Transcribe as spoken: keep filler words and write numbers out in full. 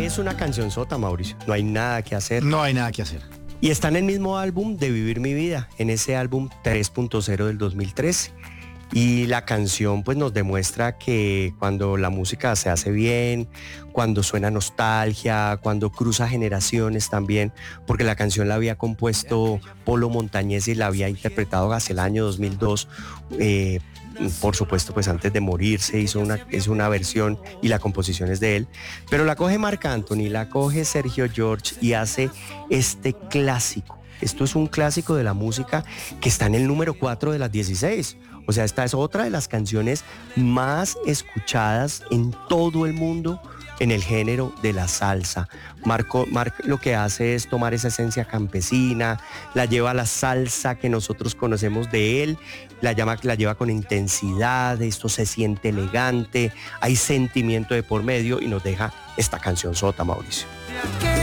es una canción sota, Mauricio. No hay nada que hacer. No hay nada que hacer. Y está en el mismo álbum de Vivir mi vida, en ese álbum tres punto cero del dos mil trece. Y la canción pues nos demuestra que cuando la música se hace bien, cuando suena nostalgia, cuando cruza generaciones también, porque la canción la había compuesto Polo Montañés y la había interpretado hacia el año dos mil dos, eh, por supuesto pues antes de morirse hizo una, hizo una versión y la composición es de él, pero la coge Marc Anthony, la coge Sergio George y hace este clásico. Esto es un clásico de la música que está en el número cuatro de las dieciséis. O sea, esta es otra de las canciones más escuchadas en todo el mundo en el género de la salsa. Marco, Marc lo que hace es tomar esa esencia campesina, la lleva a la salsa que nosotros conocemos de él, la, llama, la lleva con intensidad, esto se siente elegante, hay sentimiento de por medio y nos deja esta canción sota, Mauricio.